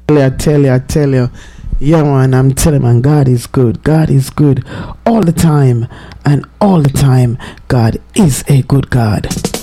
I tell you. Yeah, man, I'm telling man, God is good. God is good all the time, and all the time, God is a good God.